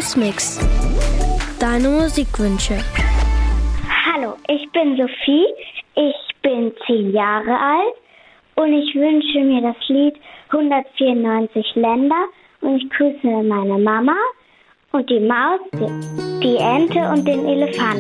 Hausmix. Deine Musikwünsche. Hallo, ich bin Sophie, ich bin 10 Jahre alt und ich wünsche mir das Lied 194 Länder und ich grüße meine Mama und die Maus, die Ente und den Elefant.